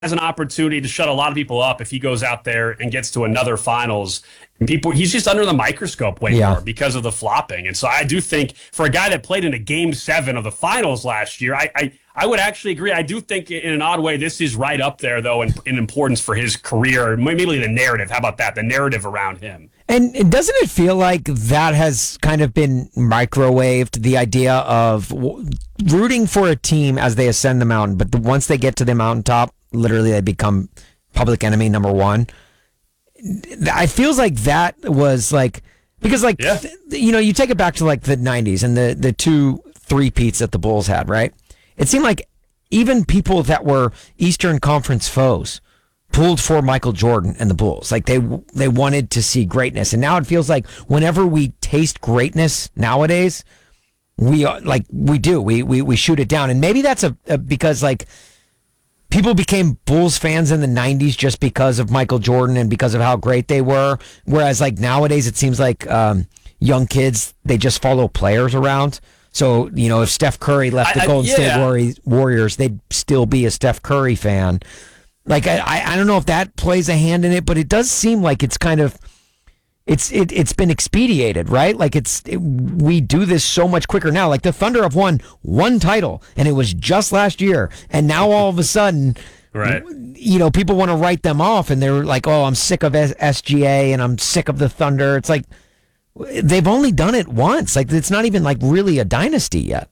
has an opportunity to shut a lot of people up if he goes out there and gets to another finals. And he's just under the microscope way more because of the flopping. And so I do think for a guy that played in a game 7 of the finals last year, I would actually agree. I do think in an odd way, this is right up there, though, in importance for his career. Maybe the narrative. How about that? The narrative around him. And doesn't it feel like that has kind of been microwaved, the idea of rooting for a team as they ascend the mountain, but once they get to the mountaintop, literally they become public enemy number one? I feels like that was like, because like, you take it back to like the 90s and the 2 3-peats that the Bulls had, right? It seemed like even people that were Eastern Conference foes pulled for Michael Jordan and the Bulls. Like they wanted to see greatness. And now it feels like whenever we taste greatness nowadays, we shoot it down. And maybe that's because like people became Bulls fans in the 90s just because of Michael Jordan and because of how great they were. Whereas like nowadays it seems like young kids, they just follow players around. So, if Steph Curry left the Golden State Warriors, they'd still be a Steph Curry fan. Like, I don't know if that plays a hand in it, but it does seem like it's kind of, it's been expedited, right? Like we do this so much quicker now. Like the Thunder have won 1 title and it was just last year. And now all of a sudden, right? People want to write them off and they're like, oh, I'm sick of SGA and I'm sick of the Thunder. It's like, they've only done it once. Like it's not even like really a dynasty yet.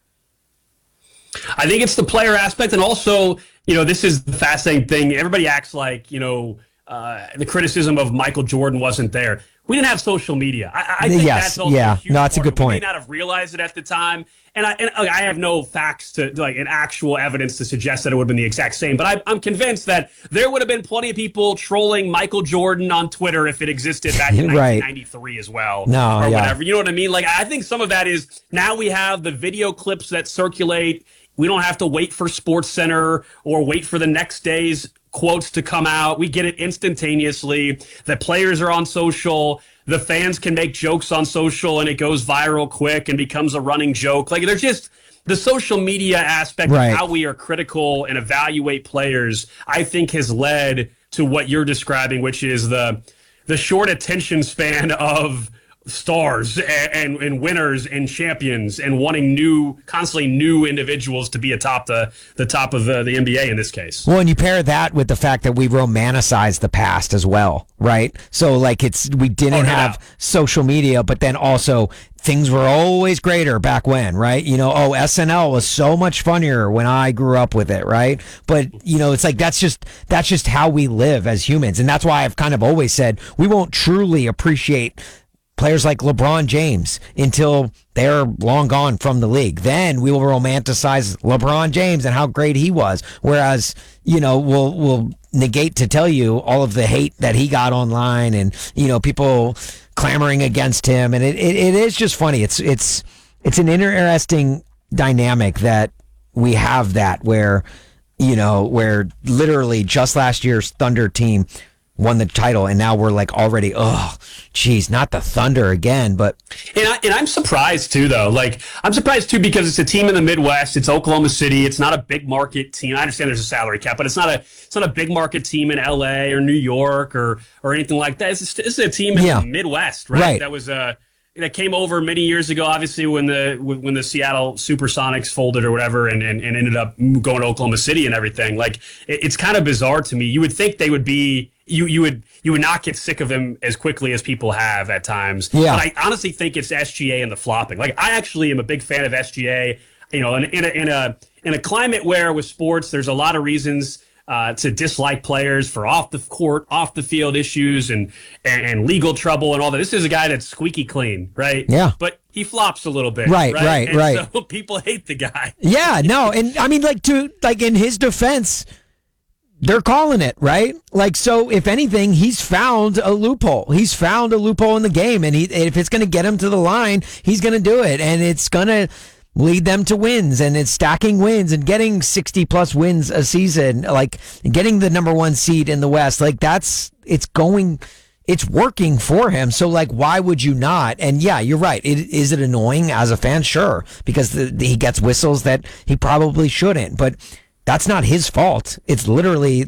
I think it's the player aspect, and also, this is the fascinating thing. Everybody acts like, the criticism of Michael Jordan wasn't there. We didn't have social media. I think that's also a huge that's a good point. We may not have realized it at the time, and I have no facts to like an actual evidence to suggest that it would have been the exact same. But I'm convinced that there would have been plenty of people trolling Michael Jordan on Twitter if it existed back in 1993 as well, or whatever. You know what I mean? Like I think some of that is now we have the video clips that circulate. We don't have to wait for SportsCenter or wait for the next day's quotes to come out. We get it instantaneously. The players are on social. The fans can make jokes on social and it goes viral quick and becomes a running joke. Like there's just the social media aspect of how we are critical and evaluate players, I think has led to what you're describing, which is the short attention span of stars and winners and champions and wanting constantly new individuals to be atop the top of the NBA in this case. Well, and you pair that with the fact that we romanticize the past as well, right? So like we didn't have social media, but then also things were always greater back when, right? SNL was so much funnier when I grew up with it, right? But it's like that's just how we live as humans, and that's why I've kind of always said we won't truly appreciate players like LeBron James until they're long gone from the league. Then we will romanticize LeBron James and how great he was. Whereas, we'll negate to tell you all of the hate that he got online and, people clamoring against him. And it is just funny. It's an interesting dynamic that we have that where literally just last year's Thunder team won the title, and now we're like already, not the Thunder again. But and I'm surprised too, though. Like I'm surprised too because it's a team in the Midwest. It's Oklahoma City. It's not a big market team. I understand there's a salary cap, but it's not a big market team in LA or New York or anything like that. It's a team in the Midwest, right? That was that came over many years ago, obviously when the Seattle Supersonics folded or whatever, and ended up going to Oklahoma City and everything. Like it's kind of bizarre to me. You would think they would be. You would not get sick of them as quickly as people have at times. Yeah. But I honestly think it's SGA and the flopping. Like I actually am a big fan of SGA. In a climate where with sports, there's a lot of reasons to dislike players for off the court, off the field issues and legal trouble and all that. This is a guy that's squeaky clean, right? Yeah. But he flops a little bit. Right. So people hate the guy. Yeah, no, and I mean, in his defense, they're calling it, right? Like, so if anything, he's found a loophole. He's found a loophole in the game, and if it's going to get him to the line, he's going to do it, and it's going to lead them to wins, and it's stacking wins and getting 60 plus wins a season, like getting the number 1 seed in the West. Like it's working for him. So like, why would you not? And yeah, you're right. Is it annoying as a fan? Sure. Because he gets whistles that he probably shouldn't, but that's not his fault. It's literally